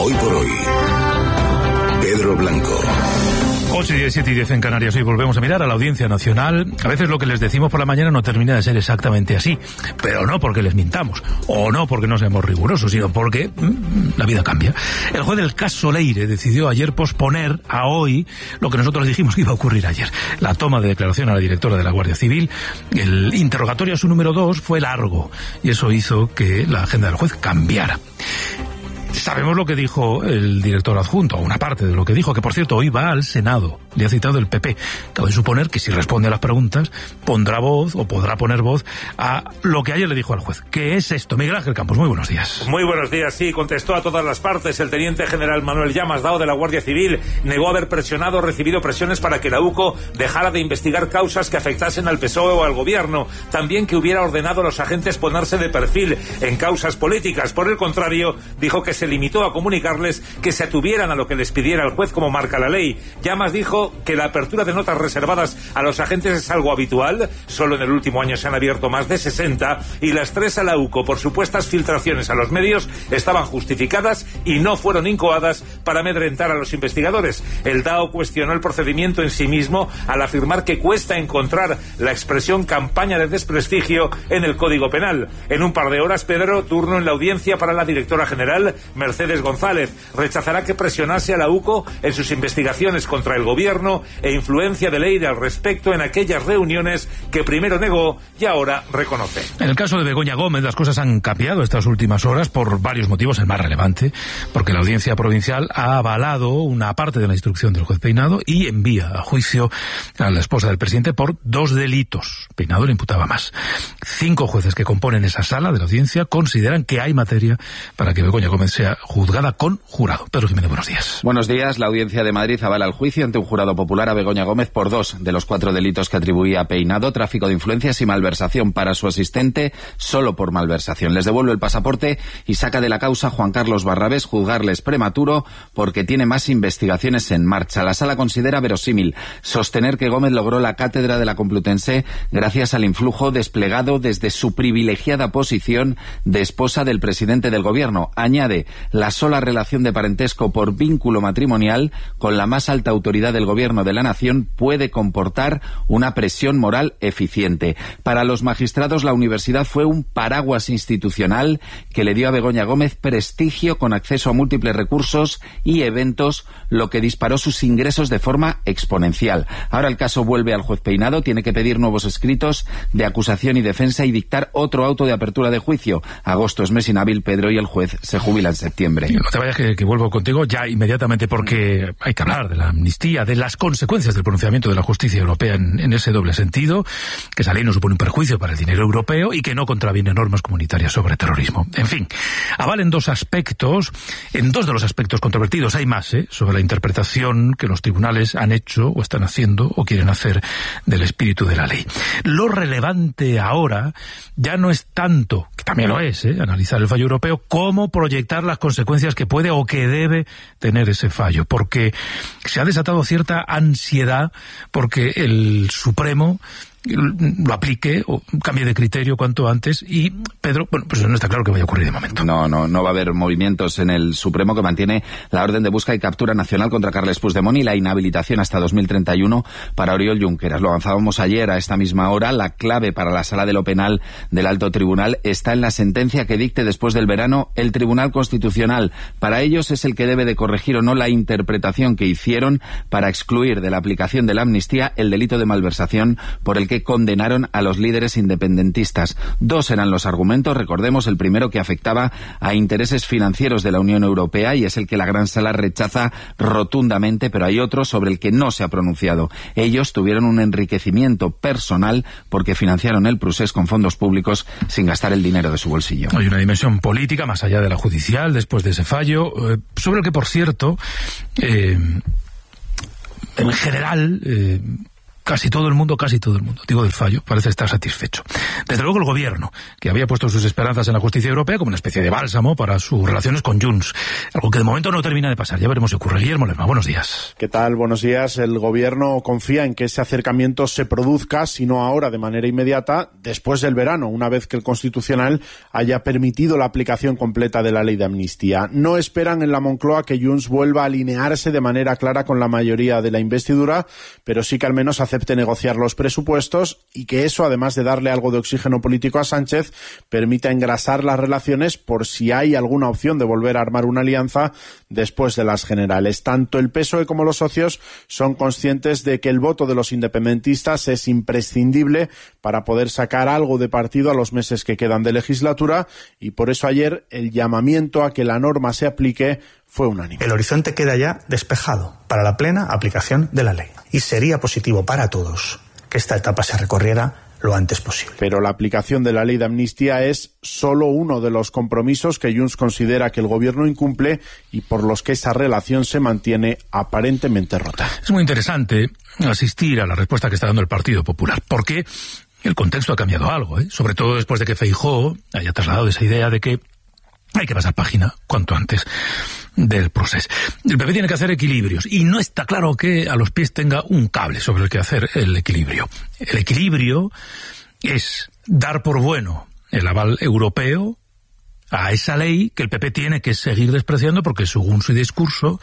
Hoy por hoy, Pedro Blanco. 8, 7 y 10 en Canarias. Hoy volvemos a mirar a la Audiencia Nacional. A veces lo que les decimos por la mañana no termina de ser exactamente así, pero no porque les mintamos, o no porque no seamos rigurosos, sino porque la vida cambia. El juez del caso Leire decidió ayer posponer a hoy lo que nosotros dijimos que iba a ocurrir ayer. La toma de declaración a la directora de la Guardia Civil. El interrogatorio a su número 2 fue largo, y eso hizo que la agenda del juez cambiara. Sabemos lo que dijo el director adjunto, o una parte de lo que dijo, que por cierto hoy va al Senado. Le ha citado el PP. Cabe suponer que si responde a las preguntas, pondrá voz, o podrá poner voz, a lo que ayer le dijo al juez. ¿Qué es esto? Miguel Ángel Campos, muy buenos días. Muy buenos días, sí, contestó a todas las partes. El teniente general Manuel Llamas Dao de la Guardia Civil negó haber recibido presiones para que la UCO dejara de investigar causas que afectasen al PSOE o al gobierno. También que hubiera ordenado a los agentes ponerse de perfil en causas políticas. Por el contrario, dijo que se limitó a comunicarles que se atuvieran a lo que les pidiera el juez como marca la ley. Llamas dijo que la apertura de notas reservadas a los agentes es algo habitual. Solo en el último año se han abierto más de 60 y las 3 a la UCO por supuestas filtraciones a los medios estaban justificadas y no fueron incoadas para amedrentar a los investigadores. El DAO cuestionó el procedimiento en sí mismo al afirmar que cuesta encontrar la expresión campaña de desprestigio en el Código Penal. En un par de horas, Pedro, turno en la audiencia para la directora general, Mercedes González. Rechazará que presionase a la UCO en sus investigaciones contra el gobierno e influencia de Leire al respecto en aquellas reuniones que primero negó y ahora reconoce. En el caso de Begoña Gómez, las cosas han cambiado estas últimas horas por varios motivos. El más relevante, porque la Audiencia Provincial ha avalado una parte de la instrucción del juez Peinado y envía a juicio a la esposa del presidente por 2 delitos. Peinado le imputaba más. 5 jueces que componen esa sala de la audiencia consideran que hay materia para que Begoña Gómez sea juzgada con jurado. Pedro Jiménez, buenos días. Buenos días. La Audiencia de Madrid avala el juicio ante un jurado popular a Begoña Gómez por 2 de los 4 delitos que atribuía a Peinado: tráfico de influencias y malversación para su asistente, solo por malversación. Les devuelve el pasaporte y saca de la causa a Juan Carlos Barrabés. Juzgarle es prematuro porque tiene más investigaciones en marcha. La sala considera verosímil sostener que Gómez logró la cátedra de la Complutense gracias al influjo desplegado desde su privilegiada posición de esposa del presidente del gobierno. Añade: la sola relación de parentesco por vínculo matrimonial con la más alta autoridad del gobierno de la nación puede comportar una presión moral eficiente. Para los magistrados, la universidad fue un paraguas institucional que le dio a Begoña Gómez prestigio con acceso a múltiples recursos y eventos, lo que disparó sus ingresos de forma exponencial. Ahora el caso vuelve al juez Peinado, tiene que pedir nuevos escritos de acusación y defensa y dictar otro auto de apertura de juicio. Agosto es mes inhábil, Pedro, y el juez se jubila en septiembre. No te vayas que vuelvo contigo ya inmediatamente, porque hay que hablar de la amnistía, de las consecuencias del pronunciamiento de la justicia europea en ese doble sentido, que esa ley no supone un perjuicio para el dinero europeo y que no contraviene normas comunitarias sobre terrorismo. En fin, avalen 2 aspectos. En 2 de los aspectos controvertidos hay más, sobre la interpretación que los tribunales han hecho o están haciendo o quieren hacer del espíritu de la ley. Lo relevante ahora ya no es tanto, que también lo es, analizar el fallo europeo, como proyectar las consecuencias que puede o que debe tener ese fallo, porque se ha desatado cierta ansiedad porque el Supremo lo aplique o cambie de criterio cuanto antes. Y Pedro, bueno, pues no está claro que vaya a ocurrir de momento. No va a haber movimientos en el Supremo, que mantiene la orden de busca y captura nacional contra Carles Puigdemont y la inhabilitación hasta 2031 para Oriol Junqueras. Lo avanzábamos ayer a esta misma hora. La clave para la Sala de lo Penal del Alto Tribunal está en la sentencia que dicte después del verano el Tribunal Constitucional. Para ellos es el que debe de corregir o no la interpretación que hicieron para excluir de la aplicación de la amnistía el delito de malversación por el que condenaron a los líderes independentistas. 2 eran los argumentos, recordemos, el primero que afectaba a intereses financieros de la Unión Europea y es el que la Gran Sala rechaza rotundamente, pero hay otro sobre el que no se ha pronunciado. Ellos tuvieron un enriquecimiento personal porque financiaron el procés con fondos públicos sin gastar el dinero de su bolsillo. Hay una dimensión política más allá de la judicial después de ese fallo, sobre el que, por cierto, en general, casi todo el mundo, digo del fallo, parece estar satisfecho. Desde luego el gobierno, que había puesto sus esperanzas en la justicia europea como una especie de bálsamo para sus relaciones con Junts, algo que de momento no termina de pasar. Ya veremos si ocurre. Guillermo Lerma, buenos días. ¿Qué tal? Buenos días. El gobierno confía en que ese acercamiento se produzca, si no ahora, de manera inmediata, después del verano, una vez que el Constitucional haya permitido la aplicación completa de la ley de amnistía. No esperan en la Moncloa que Junts vuelva a alinearse de manera clara con la mayoría de la investidura, pero sí que al menos acepte negociar los presupuestos y que eso, además de darle algo de oxígeno político a Sánchez, permita engrasar las relaciones por si hay alguna opción de volver a armar una alianza después de las generales. Tanto el PSOE como los socios son conscientes de que el voto de los independentistas es imprescindible para poder sacar algo de partido a los meses que quedan de legislatura, y por eso ayer el llamamiento a que la norma se aplique fue unánime. El horizonte queda ya despejado para la plena aplicación de la ley, y sería positivo para todos que esta etapa se recorriera lo antes posible. Pero la aplicación de la ley de amnistía es solo uno de los compromisos que Junts considera que el gobierno incumple y por los que esa relación se mantiene aparentemente rota. Es muy interesante asistir a la respuesta que está dando el Partido Popular, porque el contexto ha cambiado algo, sobre todo después de que Feijóo haya trasladado esa idea de que hay que pasar página cuanto antes del proceso. El PP tiene que hacer equilibrios y no está claro que a los pies tenga un cable sobre el que hacer el equilibrio. El equilibrio es dar por bueno el aval europeo a esa ley que el PP tiene que seguir despreciando porque, según su discurso,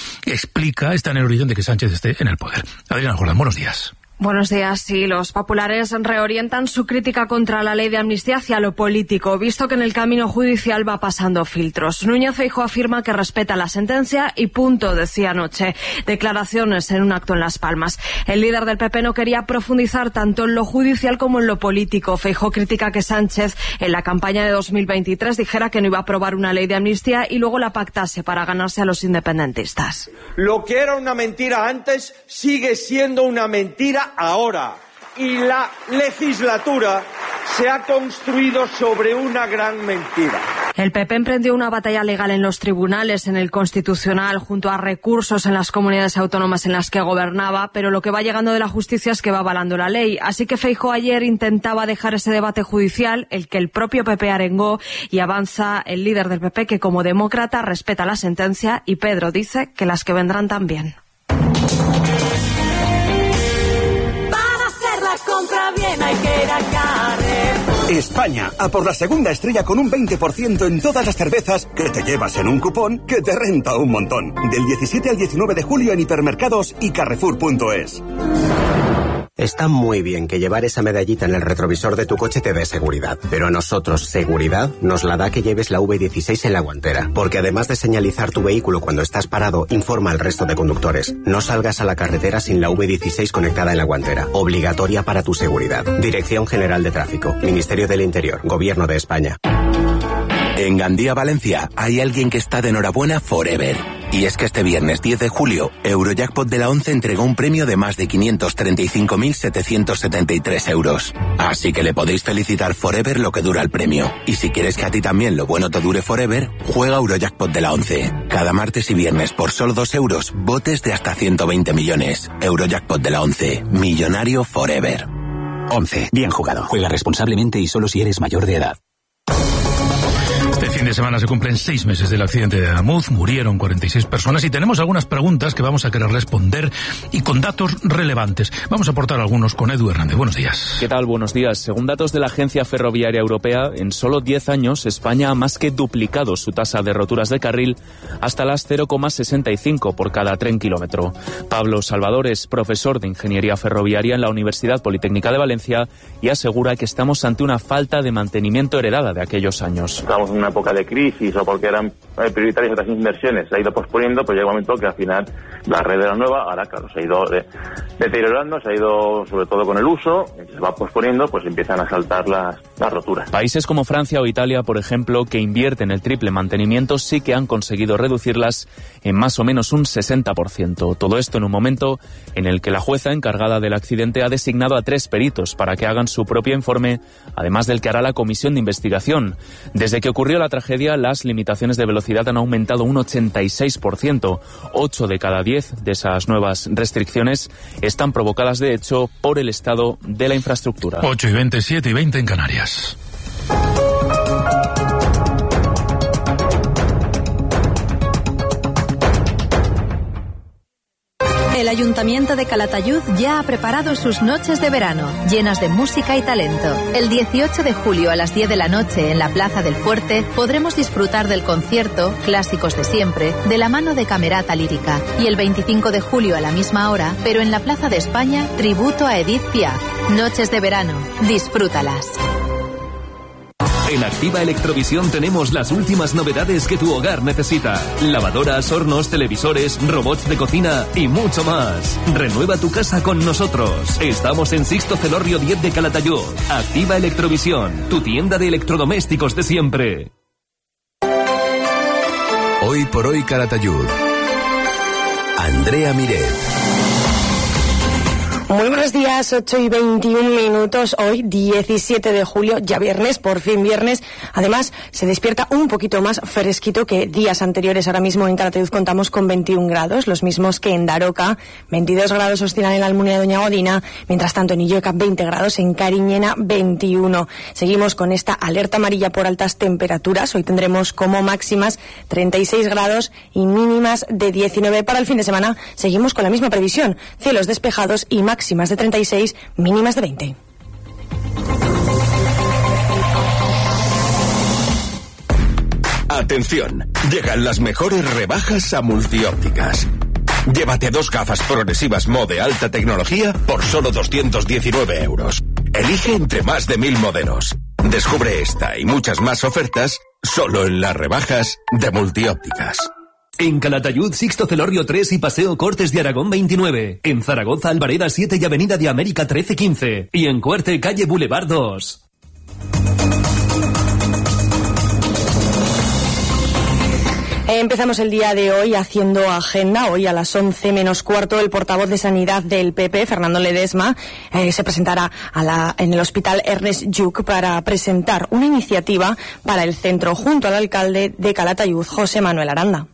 está en el origen de que Sánchez esté en el poder. Adriana Jordán, buenos días. Buenos días. Sí, los populares reorientan su crítica contra la ley de amnistía hacia lo político, visto que en el camino judicial va pasando filtros. Núñez Feijóo afirma que respeta la sentencia y punto, decía anoche. Declaraciones en un acto en Las Palmas. El líder del PP no quería profundizar tanto en lo judicial como en lo político. Feijóo critica que Sánchez, en la campaña de 2023, dijera que no iba a aprobar una ley de amnistía y luego la pactase para ganarse a los independentistas. Lo que era una mentira antes sigue siendo una mentira ahora, y la legislatura se ha construido sobre una gran mentira. El PP emprendió una batalla legal en los tribunales, en el Constitucional, junto a recursos en las comunidades autónomas en las que gobernaba, pero lo que va llegando de la justicia es que va avalando la ley. Así que Feijóo ayer intentaba dejar ese debate judicial, el que el propio PP arengó, y avanza el líder del PP que, como demócrata, respeta la sentencia, y Pedro dice que las que vendrán también. España, a por la segunda estrella con un 20% en todas las cervezas que te llevas en un cupón que te renta un montón. Del 17 al 19 de julio en hipermercados y Carrefour.es. Está muy bien que llevar esa medallita en el retrovisor de tu coche te dé seguridad, pero a nosotros seguridad nos la da que lleves la V16 en la guantera, porque además de señalizar tu vehículo cuando estás parado, informa al resto de conductores. No salgas a la carretera sin la V16 conectada en la guantera, obligatoria para tu seguridad. Dirección General de Tráfico, Ministerio del Interior, Gobierno de España. En Gandía, Valencia, hay alguien que está de enhorabuena forever. Y es que este viernes 10 de julio, Eurojackpot de la 11 entregó un premio de más de 535.773 euros. Así que le podéis felicitar forever lo que dura el premio. Y si quieres que a ti también lo bueno te dure forever, juega Eurojackpot de la 11. Cada martes y viernes por solo 2 euros, botes de hasta 120 millones. Eurojackpot de la 11. Millonario forever. 11. Bien jugado. Juega responsablemente y solo si eres mayor de edad. Este fin de semana se cumplen 6 meses del accidente de Adamuz, murieron 46 personas y tenemos algunas preguntas que vamos a querer responder y con datos relevantes. Vamos a aportar algunos con Edu Hernández. Buenos días. ¿Qué tal? Buenos días. Según datos de la Agencia Ferroviaria Europea, en solo 10 años España ha más que duplicado su tasa de roturas de carril hasta las 0,65 por cada tren kilómetro. Pablo Salvador es profesor de Ingeniería Ferroviaria en la Universidad Politécnica de Valencia y asegura que estamos ante una falta de mantenimiento heredada de aquellos años. Estamos en una época de crisis o porque eran prioritarias otras inversiones, se ha ido posponiendo, pues llega un momento que al final la red era nueva, ahora claro, se ha ido deteriorando, se ha ido sobre todo con el uso, se va posponiendo, pues empiezan a saltar las roturas. Países como Francia o Italia, por ejemplo, que invierten el triple mantenimiento, sí que han conseguido reducirlas en más o menos un 60%. Todo esto en un momento en el que la jueza encargada del accidente ha designado a 3 peritos para que hagan su propio informe, además del que hará la comisión de investigación. Desde que ocurrió la tragedia, las limitaciones de velocidad han aumentado un 86%. 8 de cada 10 de esas nuevas restricciones están provocadas, de hecho, por el estado de la infraestructura. 8:20, 7:20 en Canarias. El Ayuntamiento de Calatayud ya ha preparado sus noches de verano, llenas de música y talento. El 18 de julio a las 10 de la noche en la Plaza del Fuerte podremos disfrutar del concierto Clásicos de Siempre de la mano de Camerata Lírica. Y el 25 de julio a la misma hora, pero en la Plaza de España, tributo a Edith Piaf. Noches de verano, disfrútalas. En Activa Electrovisión tenemos las últimas novedades que tu hogar necesita. Lavadoras, hornos, televisores, robots de cocina y mucho más. Renueva tu casa con nosotros. Estamos en Sixto Celorrio 10 de Calatayud. Activa Electrovisión, tu tienda de electrodomésticos de siempre. Hoy por hoy Calatayud. Andrea Miret. Muy buenos días, 8:21. Hoy, 17 de julio, ya viernes, por fin viernes. Además, se despierta un poquito más fresquito que días anteriores. Ahora mismo en Calatayud contamos con 21 grados, los mismos que en Daroca. 22 grados oscilan en la Almunia de Doña Godina. Mientras tanto, en Illoca, 20 grados. En Cariñena, 21. Seguimos con esta alerta amarilla por altas temperaturas. Hoy tendremos como máximas 36 grados y mínimas de 19. Para el fin de semana, seguimos con la misma previsión. Cielos despejados y máximas de 36, mínimas de 20. Atención, llegan las mejores rebajas a Multiópticas. Llévate 2 gafas progresivas Mo de alta tecnología por solo 219 euros. Elige entre más de 1000 modelos. Descubre esta y muchas más ofertas solo en las rebajas de Multiópticas. En Calatayud, Sixto Celorrio 3 y Paseo Cortes de Aragón 29. En Zaragoza, Albareda 7 y Avenida de América 13-15. Y en Cuerte, calle Boulevard 2. Empezamos el día de hoy haciendo agenda. Hoy a las 11 menos cuarto el portavoz de Sanidad del PP, Fernando Ledesma, se presentará en el Hospital Ernest Lluch para presentar una iniciativa para el centro junto al alcalde de Calatayud, José Manuel Aranda.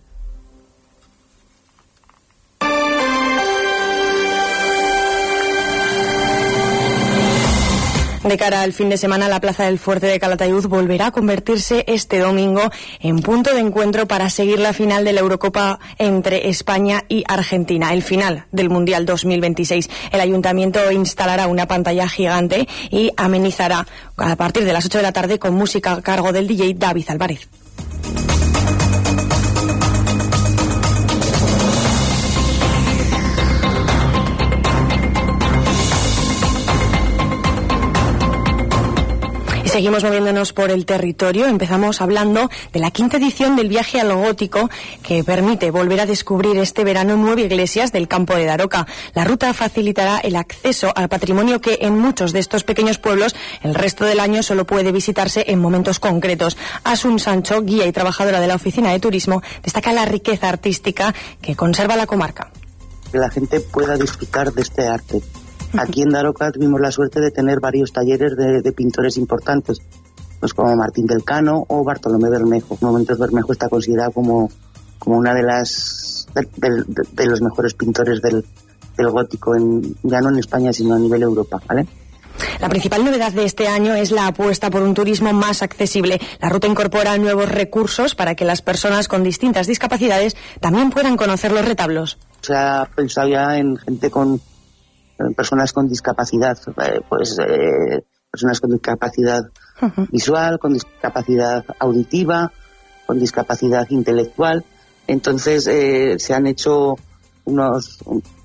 De cara al fin de semana, la Plaza del Fuerte de Calatayud volverá a convertirse este domingo en punto de encuentro para seguir la final de la Eurocopa entre España y Argentina, el final del Mundial 2026. El Ayuntamiento instalará una pantalla gigante y amenizará a partir de las 8 de la tarde con música a cargo del DJ David Álvarez. Seguimos moviéndonos por el territorio. Empezamos hablando de la 5ª edición del viaje al gótico, que permite volver a descubrir este verano 9 iglesias del campo de Daroca. La ruta facilitará el acceso al patrimonio que en muchos de estos pequeños pueblos el resto del año solo puede visitarse en momentos concretos. Asun Sancho, guía y trabajadora de la Oficina de Turismo, destaca la riqueza artística que conserva la comarca. Que la gente pueda disfrutar de este arte. Aquí en Daroca tuvimos la suerte de tener varios talleres de pintores importantes, pues como Martín del Cano o Bartolomé Bermejo. En momentos Bermejo está considerado como una de los mejores pintores del gótico, ya no en España sino a nivel Europa, ¿vale? La principal novedad de este año es la apuesta por un turismo más accesible. La ruta incorpora nuevos recursos para que las personas con distintas discapacidades también puedan conocer los retablos. Se ha pensado ya en gente personas con discapacidad, personas con discapacidad visual, con discapacidad auditiva, con discapacidad intelectual. Entonces se han hecho unas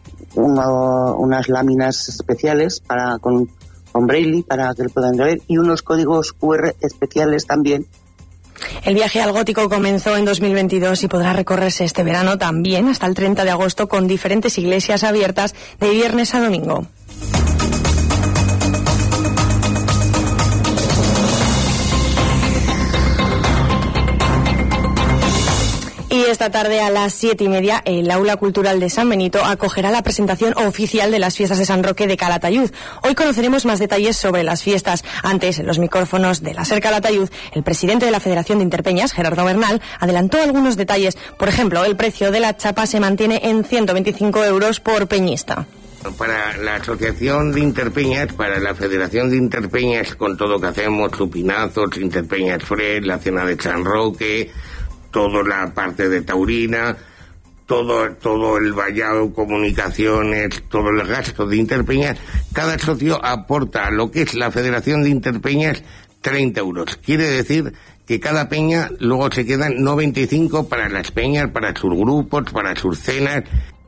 láminas especiales con braille para que lo puedan ver y unos códigos QR especiales también. El viaje al gótico comenzó en 2022 y podrá recorrerse este verano también hasta el 30 de agosto con diferentes iglesias abiertas de viernes a domingo. Y esta tarde a las 7:30 el Aula Cultural de San Benito acogerá la presentación oficial de las fiestas de San Roque de Calatayud. Hoy conoceremos más detalles sobre las fiestas. Antes, en los micrófonos de la SER Calatayud, el presidente de la Federación de Interpeñas, Gerardo Bernal, adelantó algunos detalles. Por ejemplo, el precio de la chapa se mantiene en 125 euros por peñista. Para la Asociación de Interpeñas, para la Federación de Interpeñas, con todo lo que hacemos, Chupinazos, Interpeñas Fred, la cena de San Roque, toda la parte de taurina, todo el vallado, comunicaciones, todo el gasto de Interpeñas, cada socio aporta a lo que es la Federación de Interpeñas 30 euros. Quiere decir que cada peña luego se quedan 95 para las peñas, para sus grupos, para sus cenas.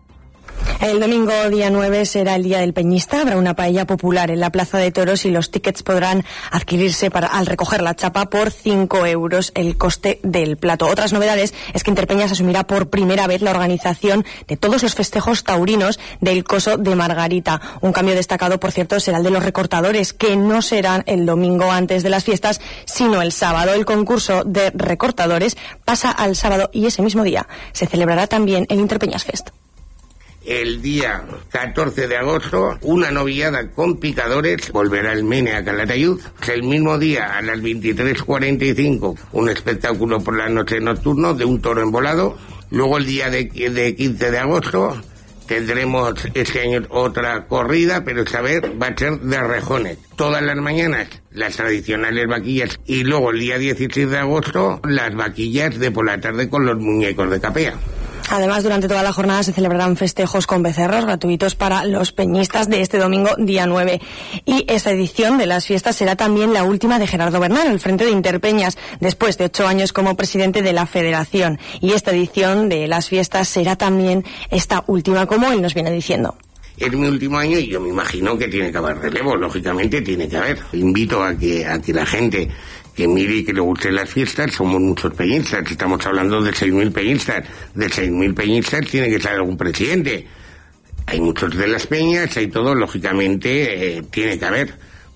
El domingo día 9 será el Día del Peñista. Habrá una paella popular en la Plaza de Toros y los tickets podrán adquirirse al recoger la chapa por 5 euros el coste del plato. Otras novedades es que Interpeñas asumirá por primera vez la organización de todos los festejos taurinos del Coso de Margarita. Un cambio destacado, por cierto, será el de los recortadores, que no serán el domingo antes de las fiestas, sino el sábado. El concurso de recortadores pasa al sábado y ese mismo día se celebrará también el Interpeñas Fest. El día 14 de agosto, una novillada con picadores, volverá el Mene a Calatayud. El mismo día, a las 23:45, un espectáculo por la noche nocturno de un toro embolado. Luego el día de 15 de agosto tendremos este año otra corrida, pero esta vez va a ser de rejones. Todas las mañanas las tradicionales vaquillas y luego el día 16 de agosto las vaquillas de por la tarde con los muñecos de capea. Además, durante toda la jornada se celebrarán festejos con becerros gratuitos para los peñistas de este domingo, día 9. Y esta edición de las fiestas será también la última de Gerardo Bernal, al frente de Interpeñas, después de 8 años como presidente de la Federación. Y esta edición de las fiestas será también esta última, como él nos viene diciendo. Es mi último año y yo me imagino que tiene que haber relevo, lógicamente tiene que haber. Invito a que la gente que mire y que le gusten las fiestas, somos muchos peñistas, estamos hablando de 6.000 peñistas, de 6.000 peñistas tiene que ser algún presidente. Hay muchos de las peñas, hay todo, lógicamente tiene que haber.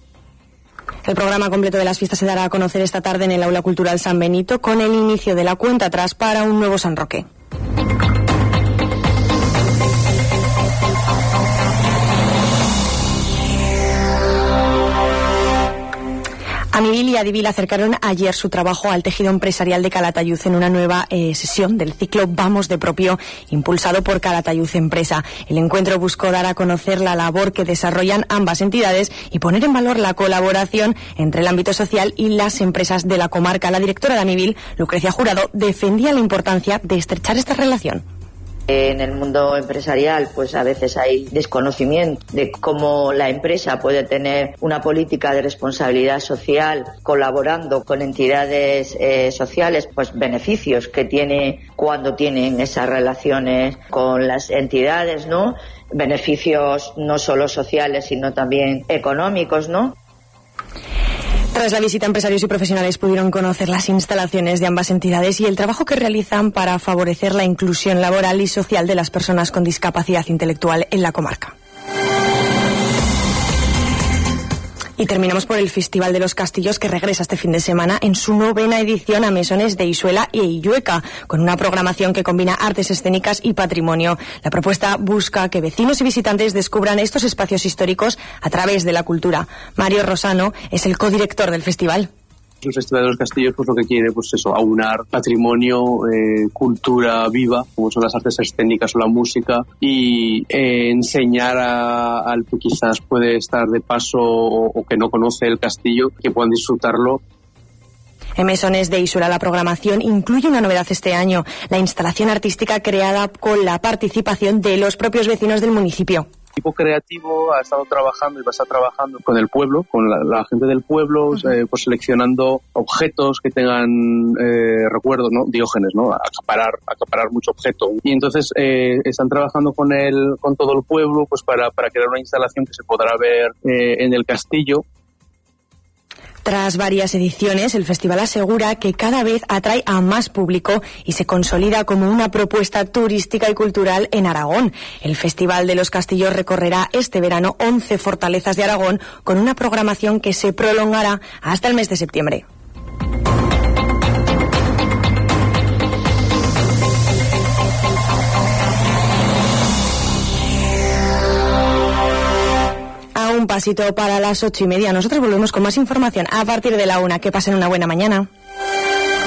El programa completo de las fiestas se dará a conocer esta tarde en el Aula Cultural San Benito, con el inicio de la cuenta atrás para un nuevo San Roque. Amivil y Adivil acercaron ayer su trabajo al tejido empresarial de Calatayud en una nueva sesión del ciclo Vamos de Propio, impulsado por Calatayud Empresa. El encuentro buscó dar a conocer la labor que desarrollan ambas entidades y poner en valor la colaboración entre el ámbito social y las empresas de la comarca. La directora de Amivil, Lucrecia Jurado, defendía la importancia de estrechar esta relación. En el mundo empresarial, pues a veces hay desconocimiento de cómo la empresa puede tener una política de responsabilidad social colaborando con entidades sociales, pues beneficios que tiene cuando tienen esas relaciones con las entidades, ¿no? Beneficios no solo sociales, sino también económicos, ¿no? Tras la visita, empresarios y profesionales pudieron conocer las instalaciones de ambas entidades y el trabajo que realizan para favorecer la inclusión laboral y social de las personas con discapacidad intelectual en la comarca. Y terminamos por el Festival de los Castillos, que regresa este fin de semana en su 9ª edición a mesones de Isuela e Illueca, con una programación que combina artes escénicas y patrimonio. La propuesta busca que vecinos y visitantes descubran estos espacios históricos a través de la cultura. Mario Rosano es el codirector del festival. El Festival de los Castillos pues lo que quiere pues eso, aunar patrimonio, cultura viva, como son las artes escénicas o la música, y enseñar al que quizás puede estar de paso o que no conoce el castillo, que puedan disfrutarlo. En Mesones de Isuela la programación incluye una novedad este año, la instalación artística creada con la participación de los propios vecinos del municipio. El equipo creativo ha estado trabajando y va a estar trabajando con el pueblo, con la gente del pueblo, pues seleccionando objetos que tengan recuerdos, ¿no? Diógenes, ¿no? Acaparar mucho objeto. Y entonces están trabajando con todo el pueblo, pues para crear una instalación que se podrá ver en el castillo. Tras varias ediciones, el festival asegura que cada vez atrae a más público y se consolida como una propuesta turística y cultural en Aragón. El Festival de los Castillos recorrerá este verano 11 fortalezas de Aragón con una programación que se prolongará hasta el mes de septiembre. un pasito para las 8:30. Nosotros volvemos con más información a partir de la 1. Que pasen una buena mañana.